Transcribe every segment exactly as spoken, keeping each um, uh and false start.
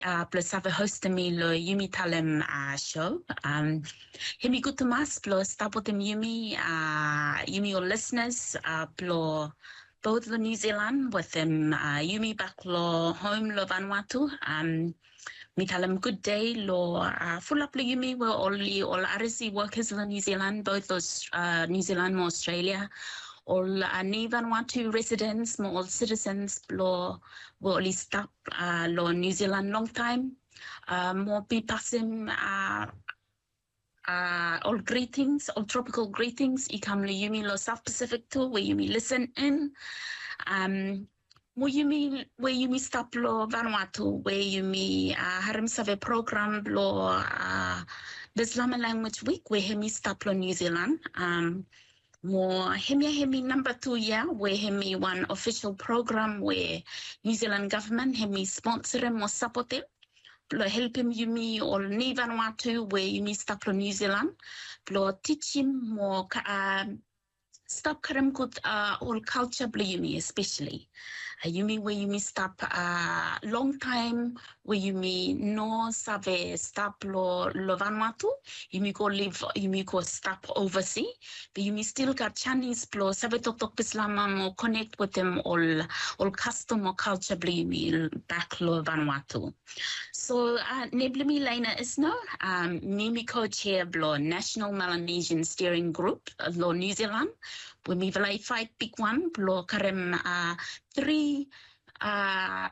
uh, plus have a host me lo Yumi Talem uh, show. Um, Hemi good to mas plus tapotem Yumi, uh, Yumi or listeners, uh, plo both the New Zealand with them, uh, Yumi back lo home lo Vanuatu. Um, Mi talam good day lo uh, full up lo Yumi were only all R S C workers in New Zealand, both those uh, New Zealand and Australia. All uh, ni Vanuatu residents, more all citizens, lo will only stop uh, lo New Zealand long time. Uh, more be passing uh, uh, all greetings, all tropical greetings. Ikam lo Yumi lo South Pacific too, where Yumi listen in. Um, Mo Yumi where Yumi stop lo Vanuatu, where Yumi uh, harim save program lo uh, the Islamic Language Week, where Hemi stop lo New Zealand. Um, More hemi hemi number two year where hemi one official program where New Zealand government hemi sponsor him or support him. Plo help him Yumi or ni Vanuatu where Yumi stop lo New Zealand. Plo teach him more um stop karam good uh all culture blo Yumi especially. Uh, Yumi where Yumi stop uh long time where Yumi no save stop lo lo Vanuatu. Yumi go live Yumi go stop overseas. But Yumi still got Chinese plo save tok tok Islama mo connect with them all all custom or culture blo Yumi back lo Vanuatu. So uh Neblemi Lena is no um Mimi co-chair blo National Melanesian Steering Group lo New Zealand. When we will fight big one, blo karem uh three uh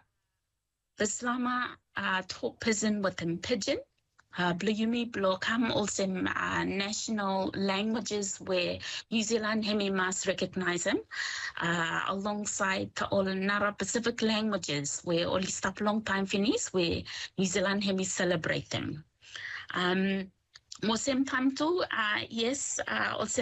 Islama uh talk pigeon with them pigeon. Uh blo Yumi blo come also uh, national languages where New Zealand hemi must recognize them uh alongside all Nara Pacific languages where only stop long time finish where New Zealand hemi celebrate them. Um More same time too, uh, yes, uh, also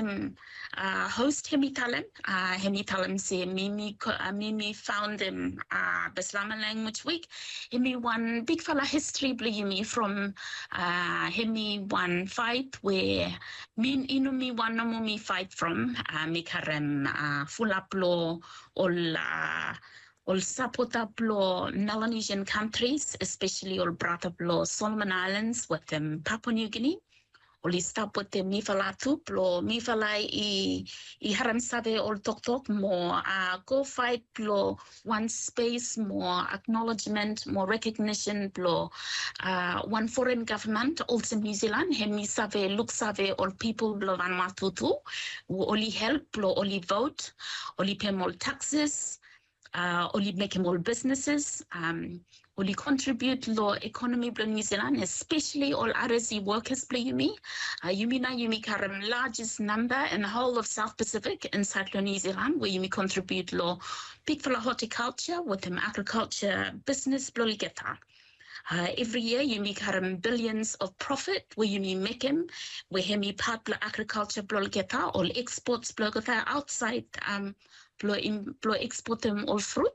uh, host Hemi Talem. Uh, Hemi Talem say Mimi, uh, Mimi found him uh, Islamic Language Week. Hemi one big fella history Yumi from uh, Hemi one fight where min inumi one no me fight from uh, Mikarem uh, full up law all uh, all support up law Melanesian countries, especially all brought up law Solomon Islands with them Papua New Guinea. Oli stop with the mifalatu plo mifalai i i haram save all tok tok more uh go fight plo one space more acknowledgement more recognition plo uh one foreign government also New Zealand hemi save look save all people plo Vanuatu too only help plo only vote only pay more taxes uh only make more businesses um only contribute law economy blo New Zealand, especially all R S C workers blo Yumi. Uh, Yumi na Yumi karam largest number in the whole of South Pacific inside New Zealand, where Yumi contribute law big for horticulture with them agriculture business blo ligeta. Uh, every year, Yumi karam billions of profit where Yumi make him, where Yumi part blo agriculture blo ligeta, all exports blo ligeta outside um blo blo export them all fruit.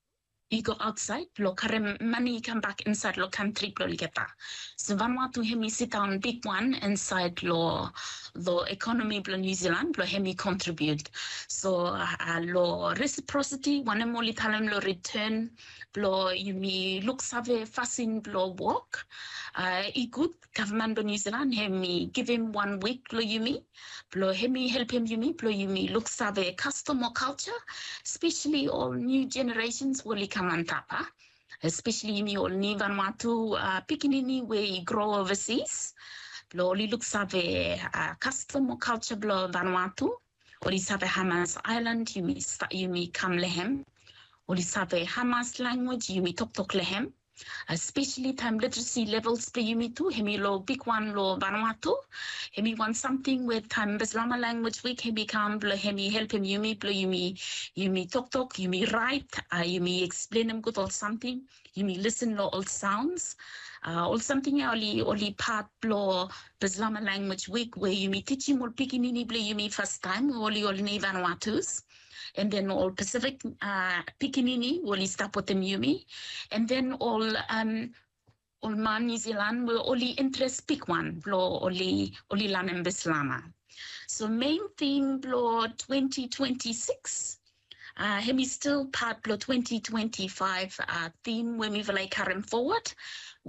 You go outside, lo karem money come back inside lo country lo ligeta. So Vanuatu hemi sit down big one inside lo lo economy blo New Zealand lo hemi contribute. So uh, lo reciprocity one more talem lo return blo yumi look save fasin blo work. Uh, I good government blo New Zealand hemi give him one week blo yumi blo hemi help him yumi blo yumi look save custom or culture, especially all new generations will come on top, huh? Especially in your ni Vanuatu uh, pikinini where you grow overseas. Blo only looks have a uh, custom or culture blo Vanuatu. Or is have a Hamas island, you may you may come lehem. Or is have a Hamas language, you may talk talk lehem. Especially time literacy levels play you me too. Hemi lo big one lo Vanuatu. Hemi want something with time Islamic Language Week. Hemi come blo hemi help him you me blo you me you me talk talk you me write uh, you me explain them good or something. You me listen lo all sounds. Uh, or something only only part blo Islamic Language Week where you me teach him all pikinini blo you me first time only only ni Vanuatu's. And then all Pacific uh, Pikinini will stop with them Yumi, and then all um all man New Zealand will only interest pick one blo only only lanem Bislama. So main theme blo twenty twenty-six. Uh, hemi still part blo twenty twenty-five uh, theme when we will like carry forward.